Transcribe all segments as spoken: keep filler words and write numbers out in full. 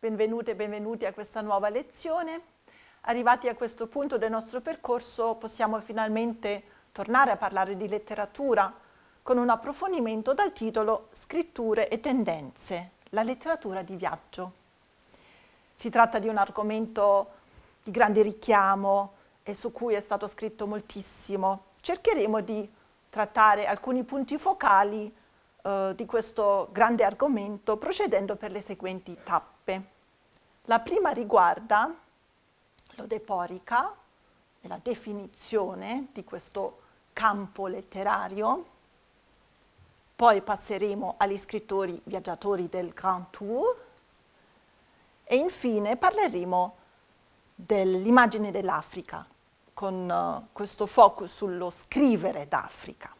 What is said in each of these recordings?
benvenute e benvenuti a questa nuova lezione. Arrivati a questo punto del nostro percorso possiamo finalmente tornare a parlare di letteratura con un approfondimento dal titolo Scritture e tendenze, la letteratura di viaggio. Si tratta di un argomento di grande richiamo e su cui è stato scritto moltissimo. Cercheremo di trattare alcuni punti focali eh, di questo grande argomento procedendo per le seguenti tappe. La prima riguarda l'odeporica e la definizione di questo campo letterario. Poi passeremo agli scrittori viaggiatori del Grand Tour e infine parleremo dell'immagine dell'Africa con uh, questo focus sullo scrivere d'Africa.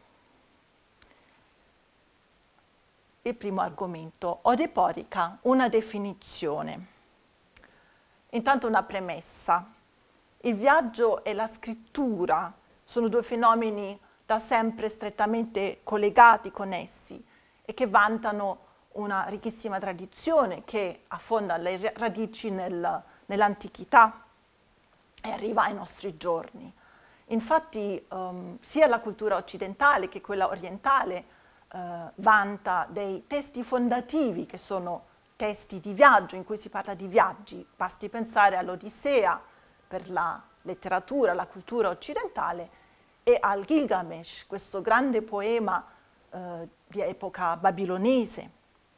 Il primo argomento, odeporica, una definizione. Intanto una premessa. Il viaggio e la scrittura sono due fenomeni da sempre strettamente collegati, connessi e che vantano una ricchissima tradizione che affonda le radici nel, nell'antichità e arriva ai nostri giorni. Infatti um, sia la cultura occidentale che quella orientale Uh, vanta dei testi fondativi che sono testi di viaggio in cui si parla di viaggi. Basti pensare all'Odissea per la letteratura, la cultura occidentale e al Gilgamesh, questo grande poema uh, di epoca babilonese.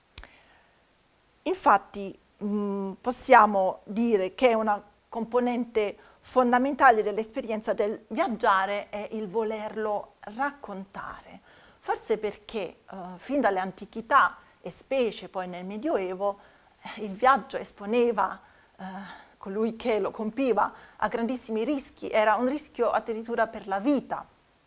Infatti mh, possiamo dire che una componente fondamentale dell'esperienza del viaggiare è il volerlo raccontare. Forse perché uh, fin dalle antichità e specie poi nel Medioevo eh, il viaggio esponeva uh, colui che lo compiva a grandissimi rischi, era un rischio addirittura per la vita.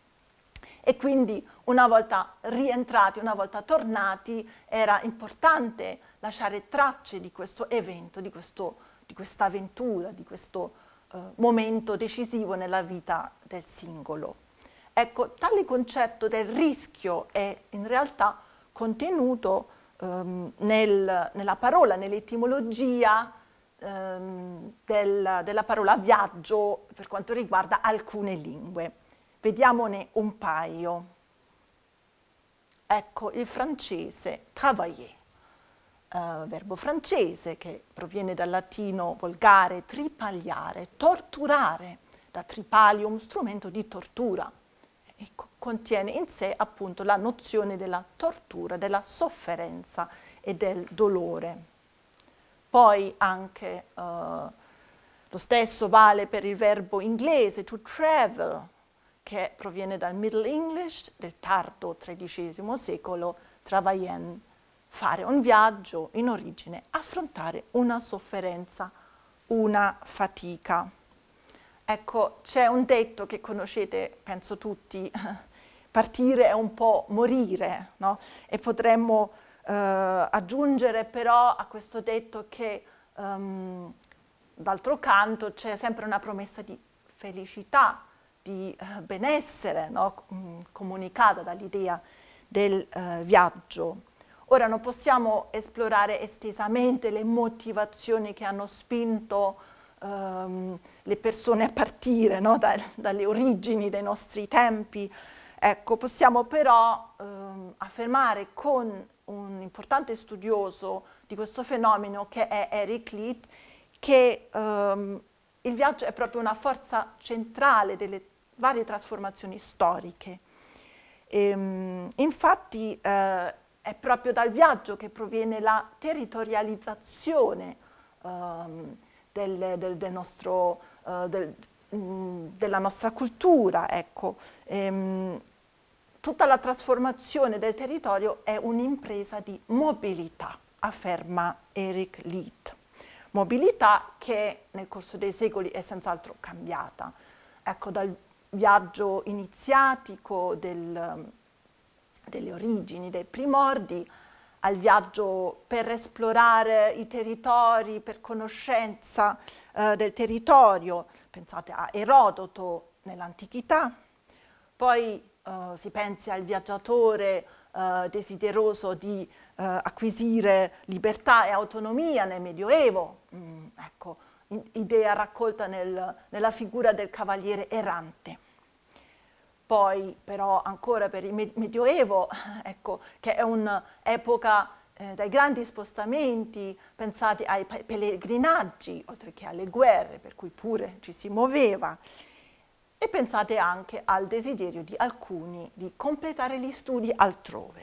E quindi una volta rientrati, una volta tornati, era importante lasciare tracce di questo evento, di, questo, di questa avventura, di questo uh, momento decisivo nella vita del singolo. Ecco, tale concetto del rischio è in realtà contenuto um, nel, nella parola, nell'etimologia um, del, della parola viaggio per quanto riguarda alcune lingue. Vediamone un paio. Ecco, il francese, travailler, uh, verbo francese che proviene dal latino volgare, tripagliare, torturare, da tripalium, strumento di tortura. E contiene in sé appunto la nozione della tortura, della sofferenza e del dolore. Poi anche uh, lo stesso vale per il verbo inglese to travel, che proviene dal Middle English del tardo tredicesimo secolo, travailler, fare un viaggio, in origine affrontare una sofferenza, una fatica. Ecco, c'è un detto che conoscete, penso tutti, partire è un po' morire, no? E potremmo eh, aggiungere però a questo detto che um, d'altro canto c'è sempre una promessa di felicità, di uh, benessere, no? um, comunicata dall'idea del uh, viaggio. Ora non possiamo esplorare estesamente le motivazioni che hanno spinto Um, le persone a partire, no? da, dalle origini dei nostri tempi. Ecco, possiamo però um, affermare con un importante studioso di questo fenomeno che è Eric Leet che um, il viaggio è proprio una forza centrale delle varie trasformazioni storiche. E, um, infatti eh, è proprio dal viaggio che proviene la territorializzazione um, Del, del, del nostro, uh, del, mh, della nostra cultura, ecco. Ehm, tutta la trasformazione del territorio è un'impresa di mobilità, afferma Eric Leet. Mobilità che nel corso dei secoli è senz'altro cambiata. Ecco, dal viaggio iniziatico del, delle origini, dei primordi, al viaggio per esplorare i territori, per conoscenza eh, del territorio. Pensate a Erodoto nell'antichità, poi eh, si pensi al viaggiatore eh, desideroso di acquisire libertà e autonomia nel Medioevo, mm, ecco, idea raccolta nel, nella figura del cavaliere errante. Poi però ancora per il Medioevo, ecco, che è un'epoca eh, dai grandi spostamenti, pensate ai pellegrinaggi, oltre che alle guerre, per cui pure ci si muoveva, e pensate anche al desiderio di alcuni di completare gli studi altrove.